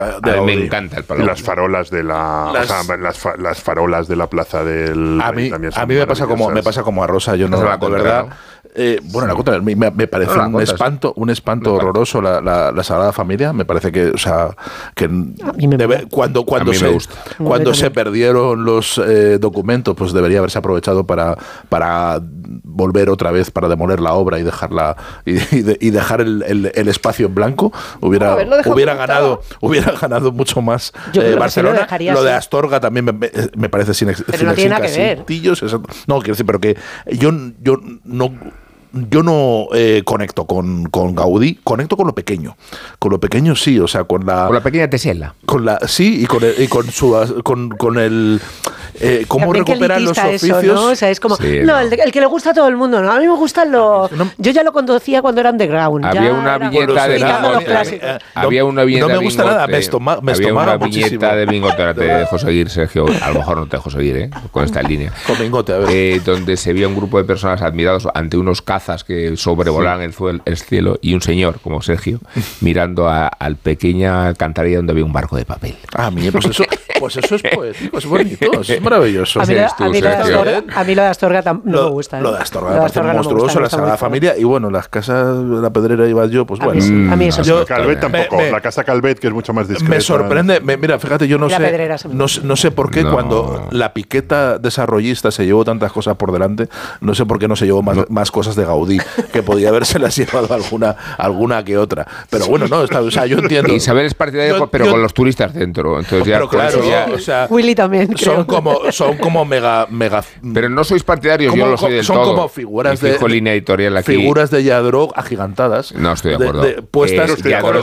A mí me encanta el Palau. Y las farolas de las farolas de la plaza del... A mí me pasa como a Rosa. Yo no, de verdad... bueno, la contra, me parece un espanto horroroso la Sagrada Familia. Me parece que, o sea, que cuando se perdieron los documentos, pues debería haberse aprovechado para volver otra vez, para demoler la obra y dejarla y dejar el espacio en blanco. Hubiera ganado mucho más Barcelona. Lo de Astorga también me parece sin pero no tiene nada que ver. No, quiero decir, pero que yo no conecto con Gaudí, conecto con lo pequeño. Con lo pequeño sí, o sea, con la pequeña Tesela. Sí, y con el cómo recuperan los oficios. Eso, ¿no? O sea, es como, sí, el que le gusta a todo el mundo, ¿no? A mí me gustan los... Yo ya lo conducía cuando era underground. Había una viñeta de había una viñeta no me gusta nada, me estomaba muchísimo. Viñeta de Bingote de José Aguirre, Sergio, a lo mejor no te José Aguirre, con esta línea. Con Bingote, a ver. Donde se veía un grupo de personas admirados ante unos cazas que sobrevolaban el cielo y un señor como Sergio mirando al pequeña alcantarilla donde había un barco de papel. Pues eso es poético, es bonito, es maravilloso. A mí lo de Astorga no me gusta. Lo de Astorga me parece monstruoso, la Sagrada Familia, y bueno, las casas de la Pedrera iba yo, pues bueno. A mí eso Calvet tampoco, la casa Calvet, que es mucho más discreta. Me sorprende, mira, fíjate, yo no sé por qué cuando la piqueta desarrollista se llevó tantas cosas por delante, no sé por qué no se llevó más cosas de Gaudí, que podía habérselas llevado alguna que otra. Pero bueno, no, o sea, yo entiendo. Isabel es partidario, pero con los turistas dentro. Entonces ya, claro, o sea, Willy también. Son como mega. Pero no sois partidarios, yo lo soy del son todo. Son como figuras de línea editorial aquí. Figuras de Lladró agigantadas. No estoy de acuerdo. Puestas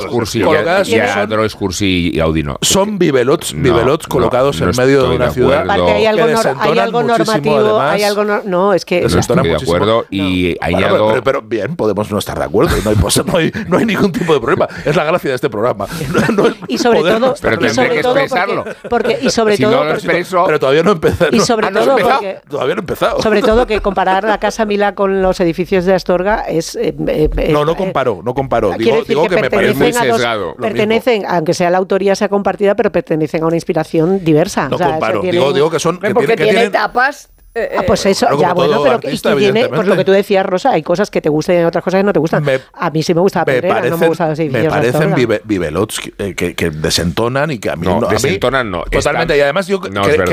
Yadro es Cursi y Audino. Son bibelots colocados en medio de una ciudad. Hay algo normativo, no, es que no estoy de acuerdo y añado. Pero bien, podemos no estar de acuerdo. No hay ningún tipo de problema. Es la gracia de este programa. Y sobre todo, pero tendré que expresarlo. Pero todavía no he empezado. Y sobre todo porque todavía no he empezado. Sobre todo que comparar la Casa Milá con los edificios de Astorga es no comparo. Digo que me parece muy sesgado. Pertenecen, aunque sea la autoría sea compartida, pero pertenecen a una inspiración diversa. No comparo. Digo que son porque tiene etapas. Pues eso, claro, ya bueno, pero artista, pues lo que tú decías, Rosa, hay cosas que te gustan y hay otras cosas que no te gustan. A mí sí me gusta la Pedrera, no me gustan los edificios. Me parecen bibelots que desentonan y que a mí no. Desentonan no. Totalmente, y además yo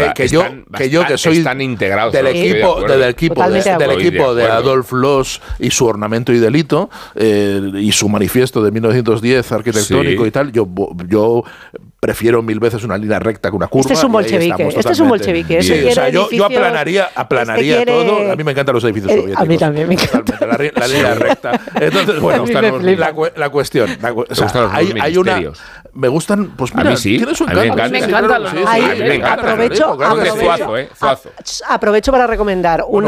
que soy están integrados del equipo de Adolf Loos y su Ornamento y Delito y su manifiesto de 1910 arquitectónico y tal, yo prefiero mil veces una línea recta que una curva. Este es un bolchevique. Sí, o sea, yo aplanaría todo. A mí me encantan los edificios soviéticos. A mí también me encanta. La línea recta. Entonces, bueno, la cuestión. Hay una... Me gustan, pues mira, a mí sí. Tienes un encanto. A mí me encantan los Aprovecho para recomendar un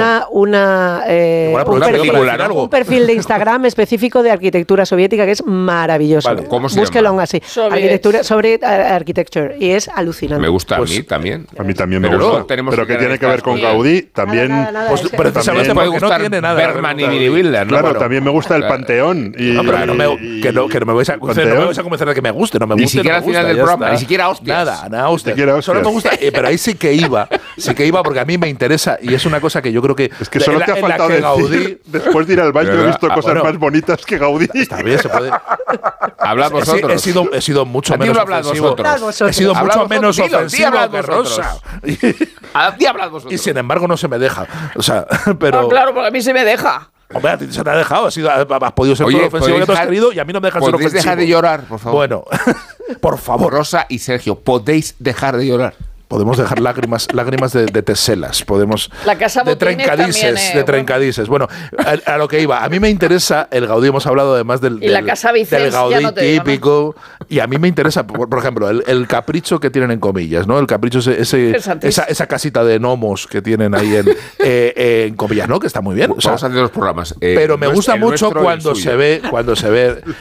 perfil de Instagram específico de arquitectura soviética que es maravilloso. Vale, ¿cómo se llama? Búsquelo aún así. Arquitectura sobre architecture y es alucinante. Me gusta a mí también. A mí también me gusta. Pero que tiene que ver con Gaudí, también. Precisamente porque no tiene nada. Bergman y Billy Wilder. Claro, también me gusta el Panteón. Que no me vais a convencer de que me guste, no me gusta. Ni siquiera al final del programa, ni siquiera hostias. Nada, hostias. Solo me gusta, pero ahí sí que iba porque a mí me interesa y es una cosa que yo creo que... Es que solo te ha faltado decir, Gaudí, después de ir al baño he visto cosas más bonitas que Gaudí. Está bien, se puede... Hablad vosotros. He sido mucho menos ofensivo. He sido mucho menos ofensivo que Rosa. Hablad vosotros. Y sin embargo no se me deja. O sea, pero... Claro, porque a mí se me deja. Hombre, a ti se te ha dejado, has podido ser todo lo ofensivo que tú has querido y a mí no me dejas ser ofensivo. ¿Podéis dejar de llorar, por favor? Bueno, por favor. Rosa y Sergio, podéis dejar de llorar. Podemos dejar lágrimas de teselas, podemos la casa de trencadises. Bueno, a lo que iba, a mí me interesa el Gaudí, hemos hablado además del Gaudí típico, y a mí me interesa, por ejemplo, el capricho que tienen en comillas, ¿no? El capricho esa casita de gnomos que tienen ahí en comillas, ¿no? Que está muy bien. Vamos a hacer los programas. Pero me gusta mucho cuando se ve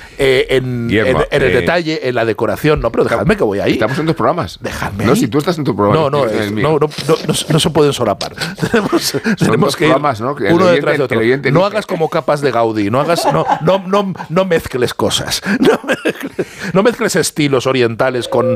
en el detalle, en la decoración, no, pero dejadme que voy ahí. Estamos en dos programas. Dejadme. No, si tú estás en tu programa. No se pueden solapar. Tenemos que ir más, ¿no? uno detrás de otro. No hagas como capas de Gaudí, no mezcles cosas. No mezcles estilos orientales con